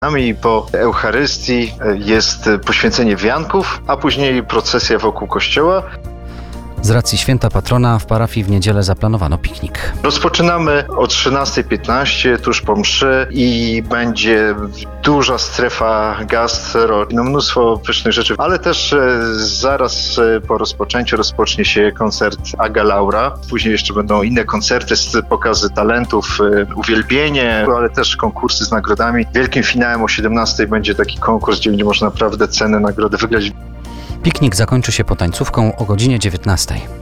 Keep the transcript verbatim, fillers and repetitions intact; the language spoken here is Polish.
I po Eucharystii jest poświęcenie wianków, a później procesja wokół kościoła. Z racji święta patrona w parafii w niedzielę zaplanowano piknik. Rozpoczynamy o trzynasta piętnaście, tuż po mszy, i będzie duża strefa gastro, no mnóstwo pysznych rzeczy, ale też zaraz po rozpoczęciu rozpocznie się koncert Aga Laura. Później jeszcze będą inne koncerty, pokazy talentów, uwielbienie, ale też konkursy z nagrodami. Wielkim finałem o siedemnastej będzie taki konkurs, gdzie będzie można naprawdę cenne nagrody wygrać. Piknik zakończy się potańcówką o godzinie dziewiętnastej.